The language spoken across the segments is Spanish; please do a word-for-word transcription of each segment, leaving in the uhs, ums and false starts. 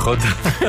Jota.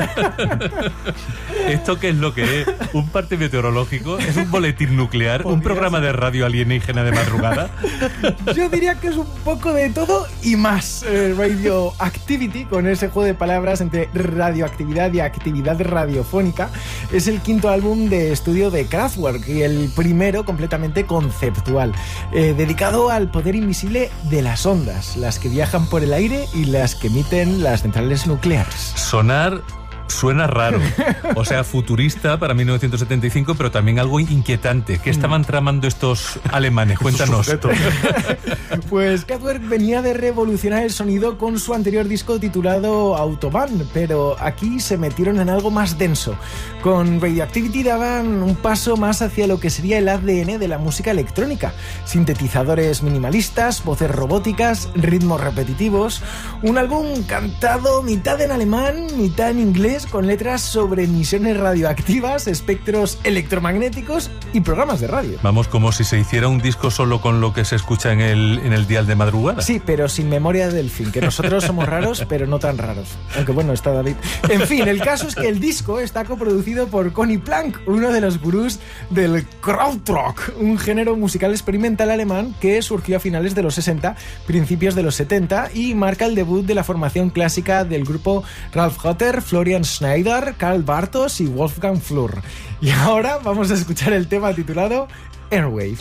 ¿Esto qué es lo que es? ¿Un parte meteorológico? ¿Es un boletín nuclear? ¿Un programa de radio alienígena de madrugada? Yo diría que es un poco de todo y más. Eh, Radioactivity, con ese juego de palabras entre radioactividad y actividad radiofónica, es el quinto álbum de estudio de Kraftwerk y el primero completamente conceptual, eh, dedicado al poder invisible de las ondas, las que viajan por el aire y las que emiten las centrales nucleares. Sonar suena raro, o sea, futurista para mil novecientos setenta y cinco, pero también algo inquietante. ¿Qué estaban tramando estos alemanes? Cuéntanos. Pues Kraftwerk venía de revolucionar el sonido con su anterior disco titulado Autobahn, pero aquí se metieron en algo más denso. Con Radioactivity daban un paso más hacia lo que sería el A D N de la música electrónica. Sintetizadores minimalistas, voces robóticas, ritmos repetitivos. Un álbum cantado mitad en alemán, mitad en inglés, con letras sobre emisiones radioactivas, espectros electromagnéticos y programas de radio. Vamos, como si se hiciera un disco solo con lo que se escucha en el, en el dial de madrugada. Sí, pero sin memoria del fin, que nosotros somos raros, pero no tan raros. Aunque bueno, está David. En fin, el caso es que el disco está coproducido por Conny Plank, uno de los gurús del Krautrock, un género musical experimental alemán que surgió a finales de los sesenta, principios de los setenta, y marca el debut de la formación clásica del grupo Ralf Hotter, Florian Schneider, Karl Bartos y Wolfgang Flür. Y ahora vamos a escuchar el tema titulado Airwave.